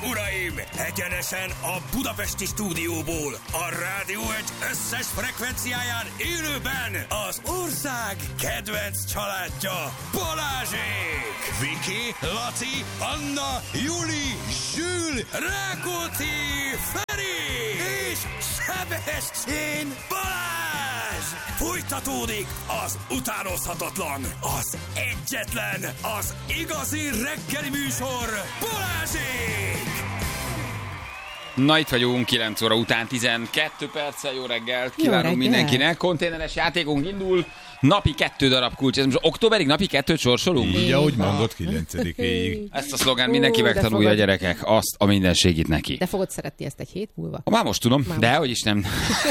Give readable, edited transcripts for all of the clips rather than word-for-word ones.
uraim! Egyenesen a budapesti stúdióból, a Rádió Egy összes frekvenciáján élőben az ország kedvenc családja, Balázsék! Viki, Laci, Anna, Juli, Zsül, Rákóczi, Feri és Sebestyén Balázs! Folytatódik az utánozhatatlan, az egyetlen, az igazi reggeli műsor, Balázsék! Na, itt vagyunk, 9 óra után 12 perccel. Jó reggelt kívánunk mindenkinek. Konténeres játékunk indul. Napi 2 darab kulcs. Ez most októberig napi 2-t sorsolunk? Így, ahogy mondod, 9-éig. Ezt a szlogán mindenki megtanulja, a gyerekek. Azt a minden segít neki. De fogod szeretni ezt egy hét múlva? Már most tudom, de hogy is nem.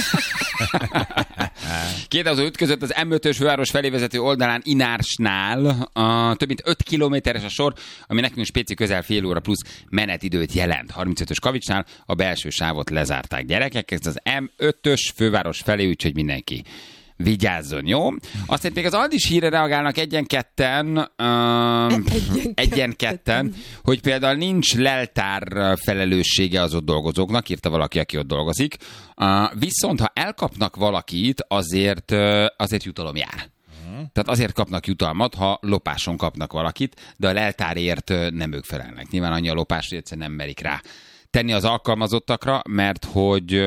Két autó ütközött az M5-ös főváros felé vezető oldalán Inársnál. Több mint 5 kilométeres a sor, ami nekünk spéci közel fél óra plusz menetidőt jelent. 35-ös Kavicsnál a belső sávot lezárták, gyerekek. Ez az M5-ös főváros felé, úgyhogy mindenki vigyázzon, jó? Aztán még az Aldis hírre reagálnak egyen-ketten, hogy például nincs leltár felelőssége az ott dolgozóknak, írta valaki, aki ott dolgozik. Viszont ha elkapnak valakit, azért jutalom jár. Tehát azért kapnak jutalmat, ha lopáson kapnak valakit, de a leltárért nem ők felelnek. Nyilván annyi a lopás, hogy egyszer nem merik rá tenni az alkalmazottakra, mert hogy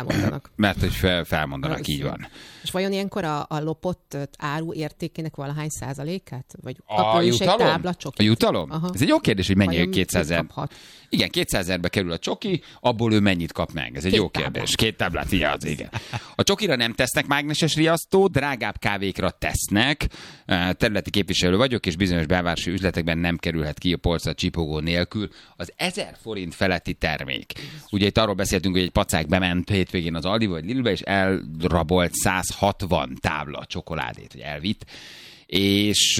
felmondanak, így van. És vajon ilyenkor a lopott áru értékének valahány százalékát? Vagy a jutalom? Egy tábla csokit? A jutalom? Aha. Ez egy jó kérdés, hogy mennyi 200 000. Igen, 200 000-be kerül a csoki, abból ő mennyit kap meg? Ez egy jó kérdés. 2 táblát, az igen. A csokira nem tesznek mágneses riasztót, drágább kávékra tesznek. Területi képviselő vagyok, és bizonyos belvárosi üzletekben nem kerülhet ki a polcra csipogó nélkül az 1000 forint feletti termék. Ugye itt arról beszéltünk, hogy egy pacák bement hétvégén az Aldiba vagy Lidlbe, és elrabolt 160 tábla csokoládét, vagy elvitt. És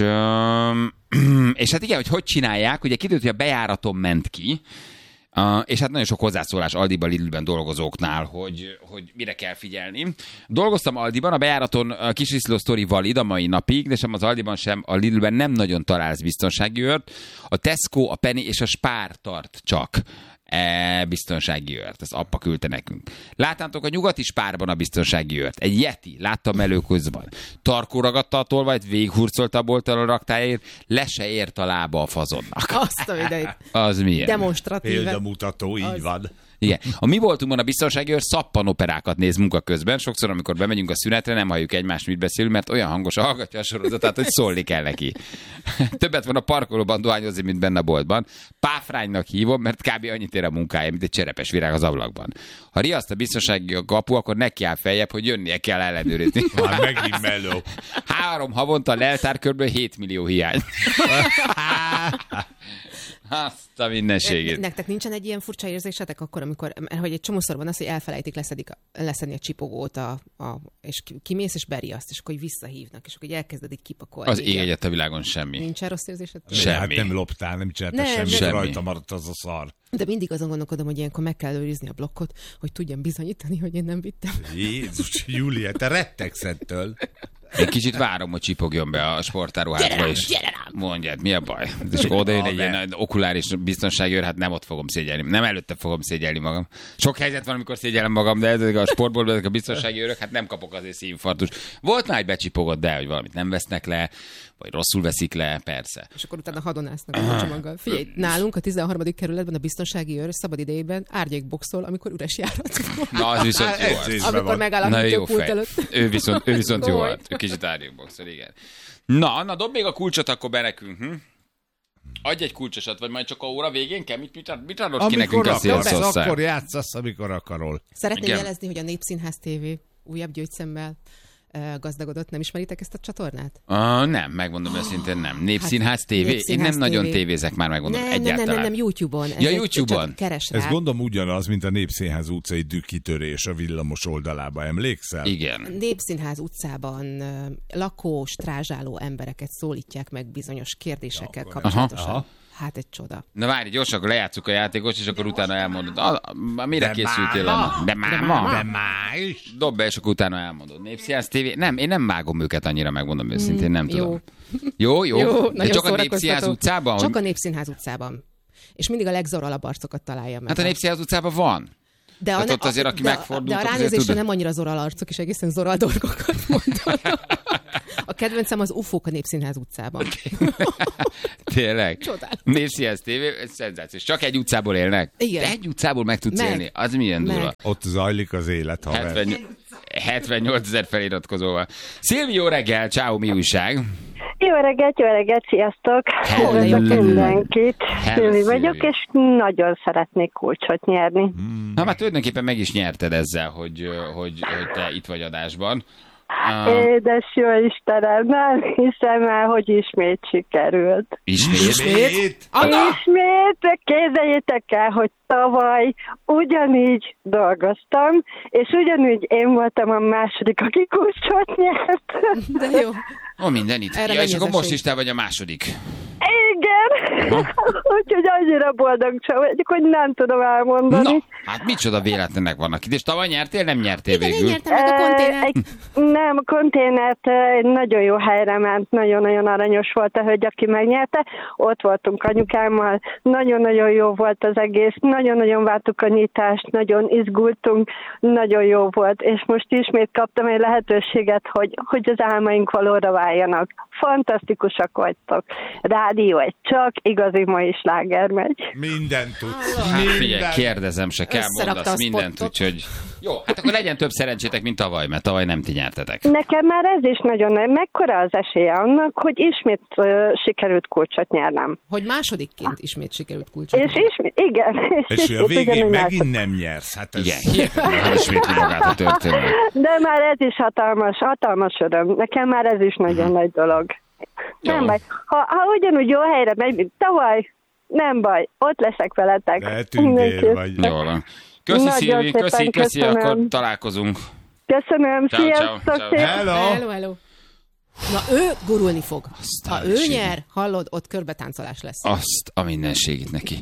hát igen, hogy csinálják, ugye kiderült, hogy a bejáraton ment ki, és hát nagyon sok hozzászólás Aldiban, Lidlben dolgozóknál, hogy mire kell figyelni. Dolgoztam Aldiban, a bejáraton a kisviszló sztori valid a mai napig, de sem az Aldiban, sem a Lidlben nem nagyon találsz biztonsági őrt. A Tesco, a Penny és a Spár tart csak biztonsági őrt. Ezt appa küldte nekünk. Láttátok a nyugati Spárban a biztonsági őrt. Egy Yeti, láttam előközben. Tarkó ragadta a tolvajt, végighurcolta a bolttal a raktájáért, le se ért a lába a fazonnak. Azt a videót. Az milyen? Demonstratíve. Példamutató, így van. Igen. A mi voltunkban a biztonsági őr szappanoperákat néz munka közben. Sokszor, amikor bemegyünk a szünetre, nem halljuk egymást, mit beszélünk, mert olyan hangosan hallgatja a sorozatát, hogy szólni kell neki. Többet van a parkolóban dohányozni, mint benne a boltban. Páfránynak hívom, mert kb. Annyit ér a munkája, mint egy cserepes virág az ablakban. Ha riaszt a biztonsági kapu, akkor neki áll feljebb, hogy jönnie kell ellenőrizni. Már megint meló. 3 havonta leltár körből 7 millió hiány. Azt a mindenségét. Nektek nincsen egy ilyen furcsa érzésetek akkor, amikor, hogy egy csomószor van az, hogy elfelejtik leszedni a csipogót, és kimész és beriaszt, és akkor visszahívnak, és akkor elkezdedik kipakolni. Az ég egyet a világon semmi. Nincsen rossz érzésed? Semmi. Hát nem loptál, nem csináltál semmi. Rajta maradt az a szar. De mindig azon gondolkodom, hogy ilyenkor meg kell őrizni a blokkot, hogy tudjam bizonyítani, hogy én nem vittem. Jézus, Júlia, te rettegsz ettől. Egy kicsit várom, hogy csipogjon be a sportáruházba is. Mondjad, mi a baj? És akkor oda jön egy ilyen okuláris biztonsági őr, hát nem ott fogom szégyelni. Nem előtte fogom szégyelni magam. Sok helyzet van, amikor szégyellem magam, de ezek a sportból ezek a biztonsági őrök, hát nem kapok azért szívinfarktus. Volt már egy becsipogott, de hogy valamit nem vesznek le, vagy rosszul veszik le, persze. És akkor utána hadonásznak a csomaggal. Figyelj, nálunk a 13. kerületben a biztonsági őr szabad idejében árnyékboxol, amikor üres járat. Na, az viszont jó volt. Amikor megállapítja a pult előtt. Ő viszont jó volt. Ő kicsit árnyékboxol, igen. Na, dob még a kulcsot akkor be nekünk. Adj egy kulcsosat, vagy majd csak a óra végén kell? Mit adod ki nekünk a szélszosszal? Akkor játszasz, amikor akarol. Szeretném jelezni, hogy a Népszínház TV újabb gyógyszemmel gazdagodott. Nem ismeritek ezt a csatornát? Nem, megmondom őszintén nem. Népszínház TV? Én nem nagyon tévézek már, megmondom, egyáltalán. Nem, YouTube-on. Ja, YouTube-on. Keres rá. Ez gondolom ugyanaz, mint a Népszínház utcai dükkitörés a villamos oldalába, emlékszel? Igen. Népszínház utcában lakó, strázsáló embereket szólítják meg bizonyos kérdésekkel kapcsolatosan. Aha. Hát egy csoda. Na várj, gyorsan, akkor lejátszuk a játékot, és akkor utána elmondod. Mire készültél? De már is. Dob be, és akkor utána elmondod. Népszínház TV? Nem, én nem vágom őket annyira, megmondom őszintén, nem tudom. Jó. De csak a Népszínház utcában? Csak a Népszínház utcában. És mindig a legzoralabb arcokat találja meg. Hát a Népszínház utcában van. De ott azért, aki megfordult, de a ránézésre nem annyira zoral arcok, és egészen zoral dolgokat mondanak. A kedvencem az UFO-k a Népszínház utcában. Tényleg? Csodál. Népszínház TV, ez szenzációs. Csak egy utcából élnek? Igen. Egy utcából meg tudsz élni? Az milyen durva. Ott zajlik az élet, haver. 78 000 feliratkozóval. Szilvi, jó reggel, ciao, mi újság? Jó reggelt, sziasztok! Üdvözlök mindenkit. Szilvi vagyok, és nagyon szeretnék kulcsot nyerni. Na, már tulajdonképpen meg is nyerted ezzel, hogy te itt vagy adásban. Édes jó Istenem, nem hiszem el, hogy ismét sikerült. Ismét? Ismét, képzeljétek el, hogy tavaly ugyanígy dolgoztam, és ugyanúgy én voltam a második, aki kulcsot nyert. De jó. Ó, minden itt. Ja, és akkor most is te vagy a második. Igen. Úgyhogy annyira boldog csak vagyok, hogy nem tudom elmondani. Na, hát micsoda véletlenek vannak itt. És tavaly nyertél, nem nyertél Igen, végül? én nyertem meg a konténert. Nem, a konténert egy nagyon jó helyre ment, nagyon-nagyon aranyos volt a hölgy, aki megnyerte. Ott voltunk anyukámmal, nagyon-nagyon jó volt az egész, nagyon-nagyon vártuk a nyitást, nagyon izgultunk, nagyon jó volt, és most ismét kaptam egy lehetőséget, hogy az álmaink valóra váljanak. Fantasztikusak vagytok. Rádió egy csak igazi mai sláger megy. Mindent tudsz. Hát figyelj, kérdezem, se kell mondasz mindent, spottot. úgyhogy... Jó, hát akkor legyen több szerencsétek, mint tavaly, mert tavaly nem ti nyertetek. Nekem már ez is nagyon, mekkora az esélye annak, hogy ismét sikerült kulcsot nyernem. Hogy másodikként ismét sikerült kulcsot. És ismét, igen. És a végén megint nem nyersz. Hát ez... Igen, hihetetlen, hogy ismétli magát a történet. De már ez is hatalmas öröm. Nekem már ez is nagyon nagy dolog. Nem baj. Ha ugyanúgy jó helyre megy, mint tavaly, nem baj. Ott leszek veletek. De tündér vagy. Jól van. Köszi, Szilvi, köszi, köszönöm. akkor találkozunk. Köszönöm, Ciao, sziasztok! ciao, ciao. Hello! Hello. Na, ő gurulni fog. Ha ő mindenségét. nyer, hallod, ott körbetáncolás lesz. Azt a mindenségét neki.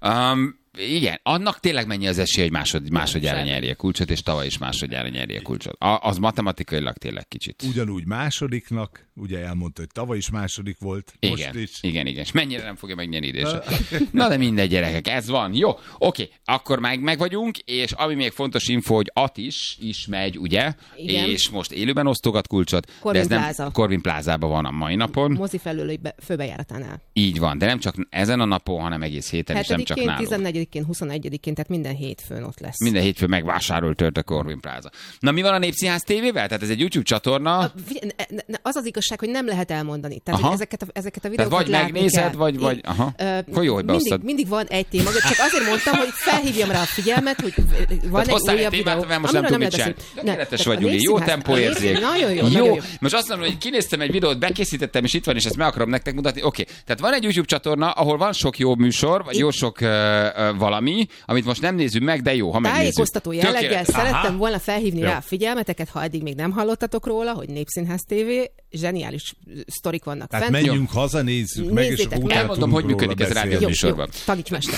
Igen, annak tényleg mennyi az esély, hogy másodjára nyerje kulcsot, és tavaly is másodjára nyerje kulcsot. Az matematikailag tényleg kicsit. Ugyanúgy másodiknak, ugye elmondta, hogy tavaly is második volt, most Igen, is. igen, és mennyire nem fogja megnyerni idése. Na de mindegy, gyerekek, ez van. Jó, oké, akkor meg vagyunk, és ami még fontos info, hogy Atis is megy, ugye? Igen. És most élőben osztogat kulcsot. Corvin de ez nem Plaza. Corvin Plázában van a mai napon. Mozi felől főbejáratánál. Így van, de nem csak ezen a napon, hanem egész héten, és nem csak 7-én, nálunk. 14-én, 21-én, tehát minden hétfőn ott lesz. Minden hétfő megvásárolt tört a Corvin Plaza. Na mi van a Népszínház TV-vel? Tehát ez egy YouTube csatorna. Az az igazság, hogy nem lehet elmondani. Tehát Aha. hogy ezeket a Tehát videókat vagy látni megnézed, kell. vagy aha. Akkor jó, hogy beosztad. Mindig van egy téma, csak azért mondtam, hogy felhívjam rá a figyelmet, hogy van egy hoztál újabb egy videó. témát, most nem amiről tudom mit csinálni. beszélni. Tökéletes Tehát vagy, a Júli. Jó Népszínház- tempóérzék. Nagyon jó, nagyon jó. Most azt mondom, hogy kinéztem egy videót, bekészítettem, és itt van, és ezt meg akarom nektek mutatni. Oké. Tehát van egy YouTube csatorna, ahol van sok jó műsor, vagy jó sok valami, amit most nem nézzük meg, de jó, ha megnézzük. Tájékoztató jelleggel Tökéletes. szerettem volna felhívni Jó. rá a figyelmeteket, ha eddig még nem hallottatok róla, hogy Népszínház TV, zseniális sztorik vannak Tehát fent. menjünk haza, nézzük meg, és Nézzétek akkor meg. utána Elmondom, tudunk hogy működik róla ez a rádió beszélni. műsorban. Taníts mester.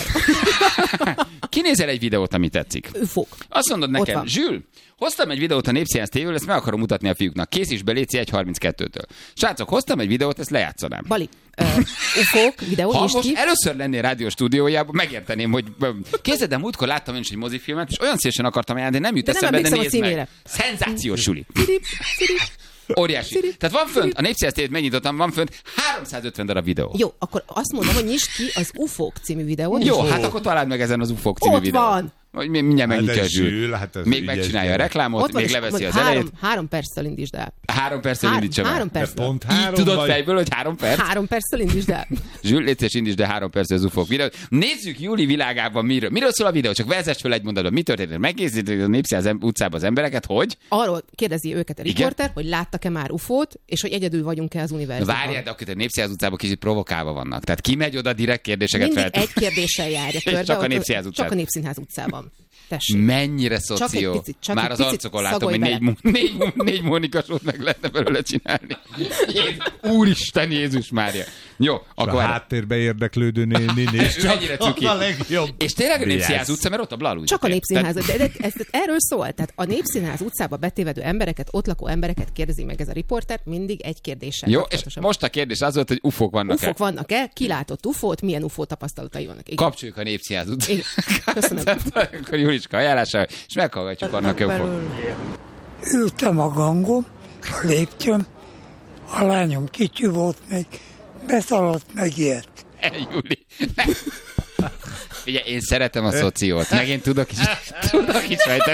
Kinézel egy videót, ami tetszik. Ufók. Azt mondod Ott nekem, van. Zsül, hoztam egy videót a Népszínház TV-ről, ezt meg akarom mutatni a fiúknak. Készíts be, léci 1.32-től. Srácok, hoztam egy videót, ezt lejátszanám. Bali, ufók, videó, Ha nyisd most ki. először lennél rádió stúdiójában, megérteném, hogy képzeld el, múltkor láttam én is egy mozifilmet, és olyan szívesen akartam ajánlani, de nem jut De nem eszembe, de emlékszem a nézd meg. címére. Szenzációs, Suli. Cirip, cirip. Óriási. Cirip, Tehát van fönt, cirip. a Népszínház TV-t megnyitottam, van fönt 350 darab videó. Jó, akkor azt mondom, hogy nyisd ki az Ufók című videót. Jó, és hát akkor találd meg ezen az UFO-k című Ott videót. van. Vagy mindjárt Hát megnyitja a ez Zsül. Zsül, hát ez Még ügyes megcsinálja a gyerek. reklámot, Ott van, még és leveszi az három, elejét. 3 perccel indítsd el. 3 perccel indítsa meg. 3 De perccel. pont Így 3 tudod vagy. fejből, hogy 3 perc? 3 perccel indítsd el. Zsül, légy szíves, indítsd el 3 perccel az UFO-k videót. Nézzük Júli világában miről szól a videó, csak vezess fel egy mondatban. Mi történt? Megnézzük a Népszínház utcában az embereket, hogy? Arról kérdezi őket a Igen? riporter, hogy láttak-e már ufót, és hogy egyedül vagyunk-e az univerzumban. Várjál, de akkor a Népszínház utcában kicsit provokálva vannak. Tehát ki megy oda direkt kérdéseket Mindig feltesz. egy kérdéssel járja És körbe. csak a ott- Népszínház utcán. Csak a Népszínház utcában. Tessék. Mennyire szoció. Már az arcokon látom, hogy négy Mónikasót meg lehetne belőle csinálni. Úristen Jézus Mária. Jó, akkor... A háttérbe érdeklődő néni. Mennyire cuki. És tényleg a Népszínház utca, mert ott a Blal csak a Népszínház, de ez erről szól. Tehát a Népszínház utcába betévedő embereket, ott lakó embereket kérdezi meg ez a riporter, mindig egy kérdéssel. Jó, és most a kérdés az volt, hogy ufók vannak-e? Ufók vannak-e? Ki látott ufót? Milyen ufó tapasztalatai vannak? Igen. Kapcsoljuk a Népszínház utcát. Köszönöm. Akkor Juliska ajánlása, és meghallgatjuk annak ufók. Ültem a gangon, a lépcsőn, a lányom kicsi volt még, beszaladt, megijedt. Júli. Ugye, én szeretem a szociót, meg én tudok is fejteni.